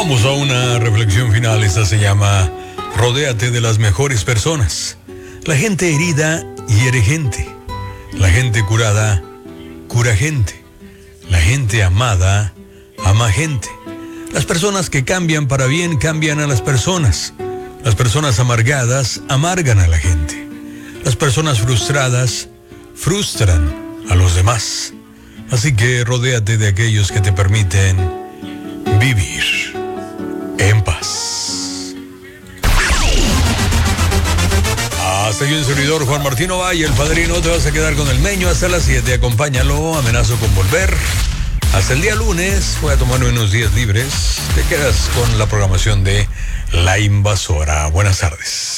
Vamos a una reflexión final. Esta se llama Rodéate de las mejores personas. La gente herida hiere gente. La gente curada cura gente. La gente amada ama gente. Las personas que cambian para bien cambian a las personas. Las personas amargadas amargan a la gente. Las personas frustradas frustran a los demás. Así que rodéate de aquellos que te permiten vivir en paz. Hasta aquí un servidor, Juan Martín Ovalle, el padrino. Te vas a quedar con el Meño hasta las 7. Acompáñalo, amenazo con volver. Hasta el día lunes, voy a tomarme unos días libres. Te quedas con la programación de La Invasora. Buenas tardes.